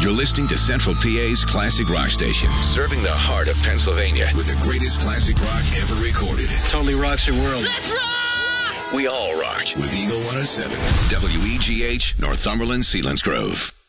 You're listening to Central PA's classic rock station, serving the heart of Pennsylvania with the greatest classic rock ever recorded. Totally rocks your world. Let's rock! We all rock with Eagle 107, WEGH, Northumberland, Selinsgrove.